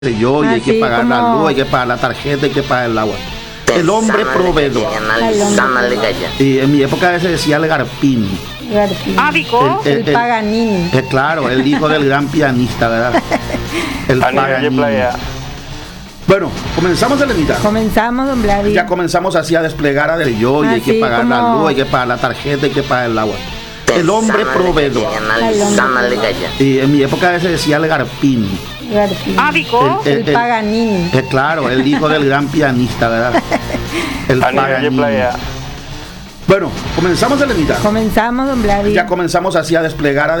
yo, y hay que pagar la como luz, hay que pagar la tarjeta, hay que pagar el agua. El hombre proveedor. Y en mi época se decía el Garpín. El Paganini. Claro, el hijo del gran pianista, ¿verdad? El Paganini. Bueno, comenzamos, Elenita. Comenzamos, don Vladi. Ya comenzamos así a desplegar a del yo, y hay que pagar la luz, hay que pagar la tarjeta, hay que pagar el agua. El hombre proveedor. Y en mi época se decía el Garpín. El Paganini. Claro, el hijo del gran pianista, ¿verdad? El Paganini. Bueno, comenzamos, Elenita. Comenzamos, don Vladi. Ya comenzamos así a desplegar a